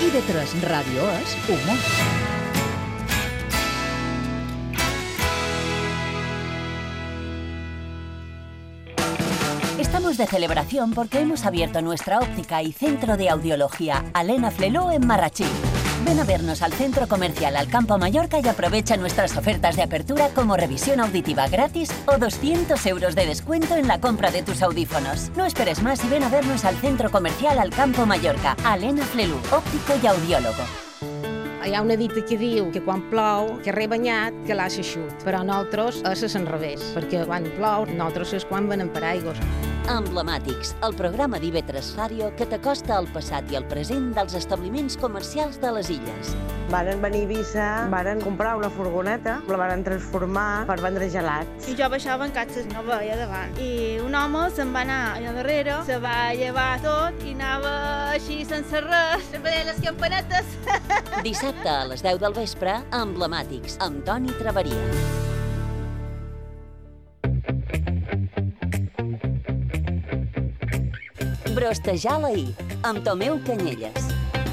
IB3 Ràdio és humor. Estamos de celebración porque hemos abierto nuestra óptica y centro de audiología Alena Fleló en Marrachí. Ven a vernos al Centro Comercial Alcampo Mallorca y aprovecha nuestras ofertas de apertura como revisión auditiva gratis o 200 euros de descuento en la compra de tus audífonos. No esperes más y ven a vernos al Centro Comercial Alcampo Mallorca. Alena Flelú, òptico i audiòlogo. Hi ha una dita que diu que quan plou, que rebanyat, que l'ha eixut. Però nosaltres és l'enrevés, perquè quan plou, nosaltres és quan venem paraigües. Emblemàtics, el programa d'IB3 Ràdio que t'acosta al passat i al present dels establiments comercials de les illes. Varen venir a Eivissa, varen comprar una furgoneta, la varen transformar per vendre gelats. I jo baixava en catxes, no veia davant. I un home se'n va anar allà darrere, se va llevar tot i anava així sense res, veient les campanetes. Dissabte a les 10 del vespre, Emblemàtics, amb Toni Traveria. Brostejar l'ahir, amb Tomeu Canyelles.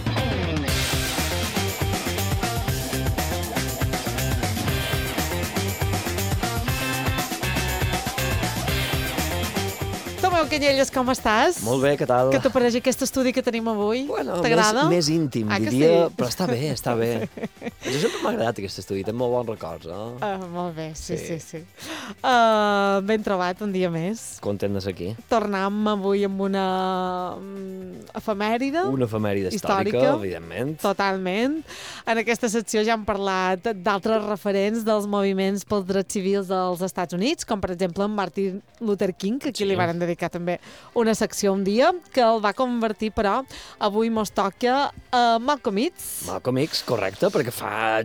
Tomeu Canyelles, com estàs? Molt bé, què tal? Què t'apareix aquest estudi que tenim avui? Bueno, t'agrada? Més íntim, que diria, sí? però està bé, està bé. Jo sempre m'ha agradat aquest estudi, té molt bons records, no? Molt bé, sí. Ben trobat, un dia més. Content de ser aquí. Tornem avui amb una efemèride. Una efemèride històrica, evidentment. Totalment. En aquesta secció ja hem parlat d'altres referents dels moviments pels drets civils dels Estats Units, com per exemple en Martin Luther King, que aquí li van dedicar també una secció un dia, que el va convertir, però avui mos toca Malcolm X. Malcolm X, correcte, perquè fa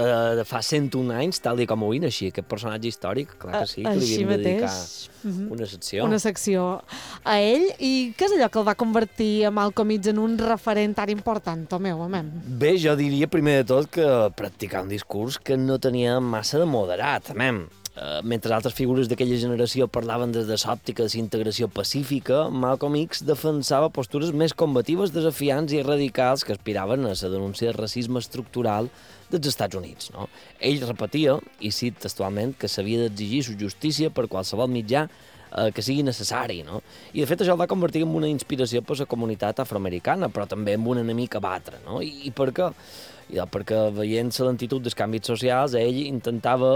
101 anys, tal com avui naixia aquest personatge històric, clar que sí, que li havíem de dedicar una secció. Una secció a ell. I què és allò que el va convertir a Malcolm X en un referent tan important, Tomeu? Bé, jo diria primer de tot que practicar un discurs que no tenia massa de moderat, mentre altres figures d'aquella generació parlaven des de l'òptica de la integració pacífica, Malcolm X defensava postures més combatives, desafiants i radicals que aspiraven a la denúncia del racisme estructural dels Estats Units. No? Ell repetia, i cit textualment, que s'havia d'exigir la justícia per qualsevol mitjà que sigui necessari, no? I de fet això el va convertir en una inspiració per la comunitat afroamericana, però també en un enemic a batre, no? I per què? Perquè veient la lentitud dels canvis socials, ell intentava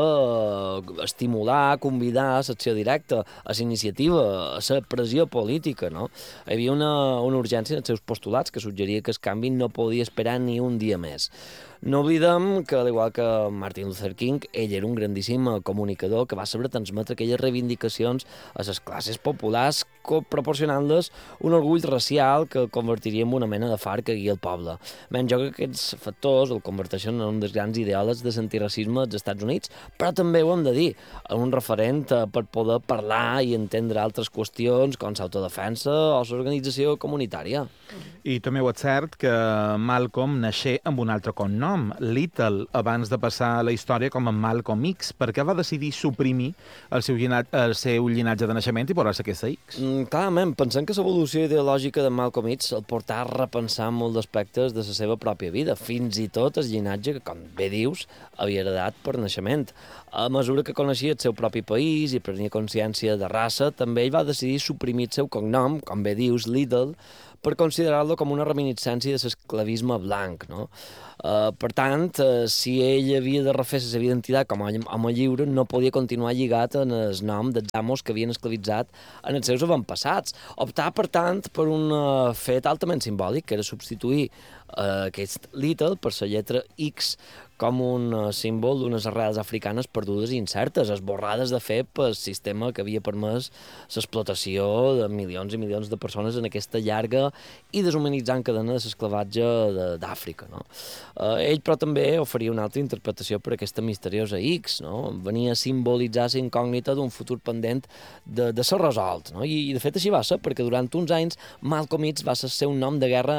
estimular, convidar a l'acció directa, a la iniciativa, a la pressió política, no? Hi havia una urgència en els seus postulats que suggeria que el canvi no podia esperar ni un dia més. No oblidem que, al igual que Martin Luther King, ell era un grandíssim comunicador que va saber transmetre aquelles reivindicacions a les classes populars, proporcionant-les un orgull racial que convertiria en una mena de far que guia el poble. Jo crec que aquests factors el converteixen en un dels grans ideòlegs de l'antiracisme als Estats Units, però també ho hem de dir, en un referent per poder parlar i entendre altres qüestions com l'autodefensa o l'organització comunitària. I també és cert que Malcolm naixé amb un altre cognom, Little, abans de passar a la història com a Malcolm X. Per què va decidir suprimir el seu llinatge de naixement i posar-se aquesta X? Clarament, pensem que l'evolució ideològica de Malcolm X el portà a repensar molts aspectes de la seva pròpia vida, fins i tot el llinatge que, com bé dius, havia heredat per naixement. A mesura que coneixia el seu propi país i prenia consciència de raça, també ell va decidir suprimir el seu cognom, com bé dius, Little, per considerar-lo com una reminiscència de l'esclavisme blanc, no? Per tant, si ell havia de refer la seva identitat com a home lliure, no podia continuar lligat en el nom dels amos que havien esclavitzat en els seus avantpassats. Optar, per tant, per un fet altament simbòlic, que era substituir aquest Little per la lletra X com un símbol d'unes arrels africanes perdudes i incertes, esborrades de fet pel sistema que havia permès l'explotació de milions i milions de persones en aquesta llarga i deshumanitzant cadena de l'esclavatge d'Àfrica. No? Ell, però, també oferia una altra interpretació per aquesta misteriosa X, no? Venia a simbolitzar la incògnita d'un futur pendent de ser resolt. No? I de fet així va ser, perquè durant uns anys Malcolm X va ser un nom de guerra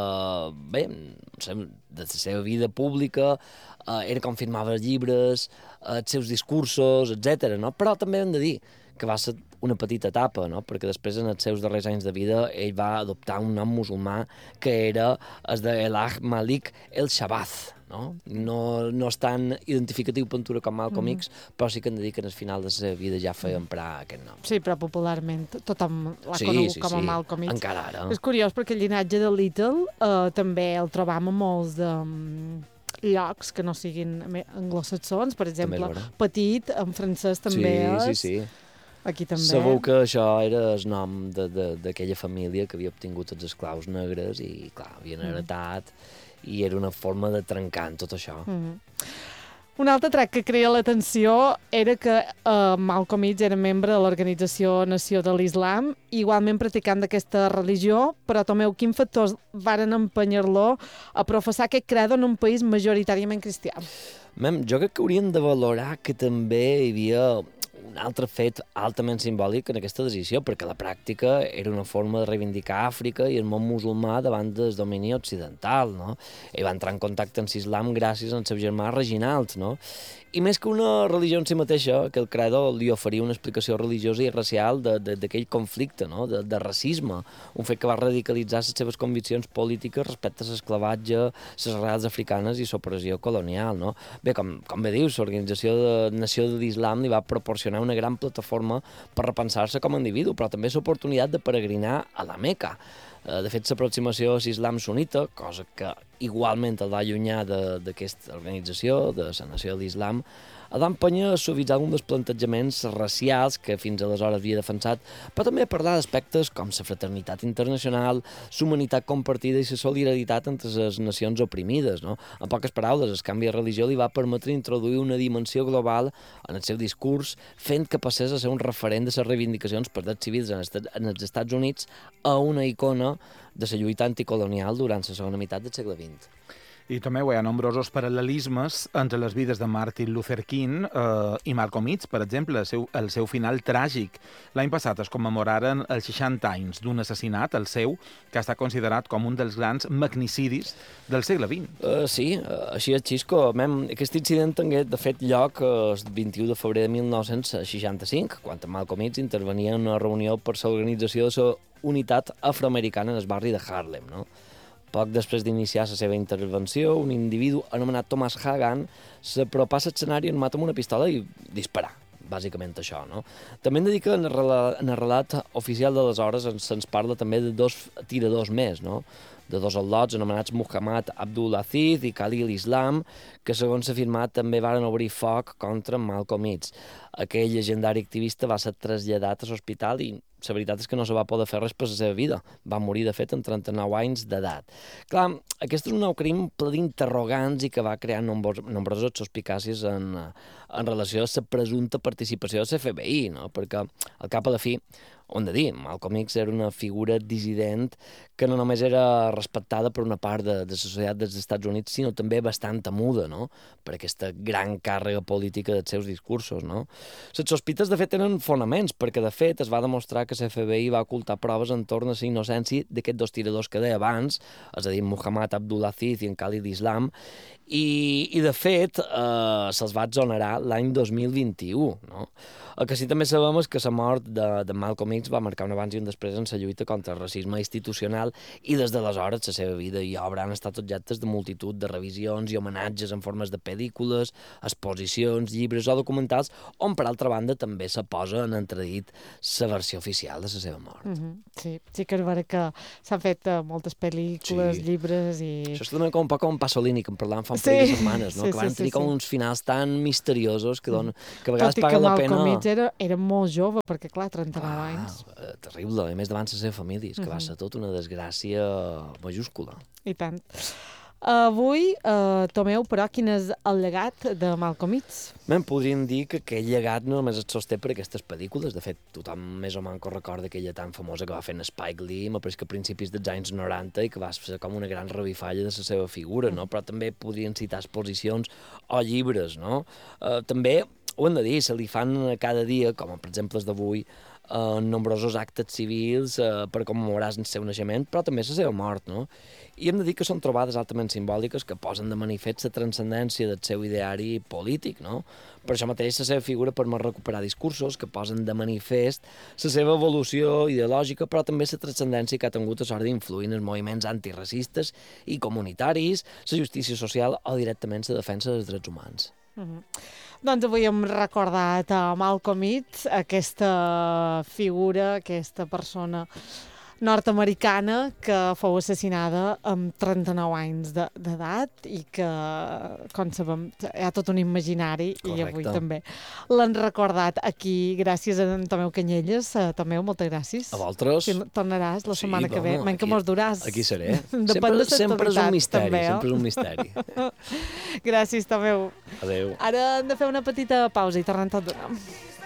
de la seva vida pública, era com firmava llibres, els seus discursos, etc. No? Però també hem de dir que va ser una petita etapa, no? Perquè després, en els seus darrers anys de vida, ell va adoptar un nom musulmà que era el de Elah Malik el Shabazz, no? No és tan identificatiu pintura com Malcolm X, però sí que hem de dir que en el final de la seva vida ja feia emprar aquest nom. Sí, però popularment tothom l'ha conegut com a Malcolm X. Encara ara. És curiós perquè el llinatge de Little també el trobam a molts llocs que no siguin anglosaxons, per exemple, Petit, en francès també és. Sí. Aquí també. Sabeu que això era el nom d'aquella família que havia obtingut els esclaus negres i, clar, havien heretat i era una forma de trencar en tot això. Un altre tret que creia l'atenció era que Malcolm X era membre de l'Organització Nació de l'Islam, igualment practicant d'aquesta religió, però Tomeu, quins factors varen empenyar-lo a professar aquest credo en un país majoritàriament cristià? Jo crec que hauríem de valorar que també hi havia un altre fet altament simbòlic en aquesta decisió, perquè a la pràctica era una forma de reivindicar Àfrica i el món musulmà davant del domini occidental, no? Ell va entrar en contacte amb l'islam gràcies al seu germà Reginald, no? I més que una religió en si mateixa, que el credo li oferia una explicació religiosa i racial d'aquell conflicte, no? de racisme, un fet que va radicalitzar les seves conviccions polítiques respecte a l'esclavatge, les arrels africanes i l'opressió colonial, no? Bé, com bé dius, l'Organització de Nació de l'Islam li va proporcionar una gran plataforma per repensar-se com a individu, però també l'oportunitat de peregrinar a la Meca. De fet, l'aproximació a l'islam sunita, cosa que igualment el va allunyar d'aquesta organització, de la Nació de l'Islam, el va empènyer a suavitzar un dels plantejaments racials que fins aleshores havia defensat, però també a parlar d'aspectes com la fraternitat internacional, la humanitat compartida i la solidaritat entre les nacions oprimides, no? En poques paraules, el canvi de religió li va permetre introduir una dimensió global en el seu discurs, fent que passés a ser un referent de les reivindicacions per drets civils en els Estats Units a una icona de la lluita anticolonial durant la segona meitat del segle XX. I també hi ha nombrosos paral·lelismes entre les vides de Martin Luther King i Malcolm X, per exemple, el seu final tràgic. L'any passat es commemoraren els 60 anys d'un assassinat, el seu, que ha estat considerat com un dels grans magnicidis del segle XX. Sí, així és, Xisco. Aquest incident tingué, de fet, lloc el 21 de febrer de 1965, quan Malcolm X intervenia en una reunió per l'organització de la unitat afroamericana en el barri de Harlem, no? Poc després d'iniciar la seva intervenció, un individu anomenat Thomas Hagan s'apropà a l'escenari en mata amb una pistola i disparar. Bàsicament això, no? També hem de dir que en el relat oficial d'aleshores se'ns parla també de dos tiradors més, no? De dos al·lots anomenats Muhammad Abdul Aziz i Khalil Islam, que segons s'ha afirmat també varen obrir foc contra Malcolm X. Aquell legendari activista va ser traslladat a l'hospital i la veritat és que no se va poder fer res per la seva vida. Va morir, de fet, amb 39 anys d'edat. Clar, aquest és un nou crim ple d'interrogants i que va crear nombroses suspicàcies en relació a la presumpta participació de l'FBI, no? Perquè, al cap a la fi, ho hem de dir, Malcolm X era una figura dissident que no només era respectada per una part de la societat dels Estats Units, sinó també bastant temuda, no?, per aquesta gran càrrega política dels seus discursos, no? Les sospites, de fet, tenen fonaments, perquè, de fet, es va demostrar que l'FBI va ocultar proves entorn a la innocència d'aquests dos tiradors que deia abans, és a dir, Muhammad Abdul Aziz i en Khalid Islam, i de fet, se'ls va exonerar l'any 2021, no? El que sí també sabem és que la mort de Malcolm X va marcar un abans i un després en la lluita contra el racisme institucional i des d'aleshores la seva vida i obra han estat objectes de multitud de revisions i homenatges en formes de pel·lícules, exposicions, llibres o documentals, on per altra banda també se posa en entredit la versió oficial de la seva mort. Sí que és vera que s'han fet moltes pel·lícules, llibres i... Això és també com un poc com un Pasolini, que en parlàvem fa un parell de setmanes, no? Que van tenir com uns finals tan misteriosos que a vegades paga la pena... Era molt jove, perquè, clar, 39 anys. Terrible, a més davant la seva família, que va ser tot una desgràcia majúscula. I tant. Avui, Tomeu, però, quin és el llegat de Malcolm X? Podríem dir que aquell llegat no només es sosté per aquestes pel·lícules. De fet, tothom més o manco recorda aquella tan famosa que va fer en Spike Lee, m'apareix que a principis dels anys 90 i que va ser com una gran revifalla de la seva figura, no? Però també podrien citar exposicions o llibres, no? També ho hem de dir, se li fan cada dia, com per exemple els d'avui, nombrosos actes civils per commemorar el seu naixement, però també la seva mort, no? I hem de dir que són trobades altament simbòliques que posen de manifest la transcendència del seu ideari polític, no? Per això mateix la seva figura permet recuperar discursos que posen de manifest la seva evolució ideològica, però també la transcendència que ha tingut a sort d'influir en els moviments antiracistes i comunitaris, la justícia social o directament la defensa dels drets humans. Doncs avui hem recordat a Malcolm X, aquesta figura, aquesta persona nord-americana que fou assassinada amb 39 anys d'edat i que, com sabem, hi ha tot un imaginari. Correcte. I avui també l'han recordat aquí gràcies a en Tomeu Canyelles. Tomeu, moltes gràcies. A vosaltres. Si tornaràs la setmana que ve. Menys que mos duràs. Aquí seré. Sempre és un misteri, també, sempre és un misteri. Gràcies, Tomeu. Adéu. Ara hem de fer una petita pausa i tornem tot d'una.